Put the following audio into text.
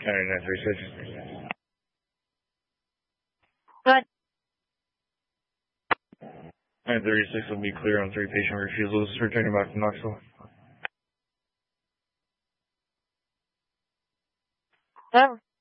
County 936. Good. 936 will be clear on 3 patient refusals returning back from Knoxville. Over.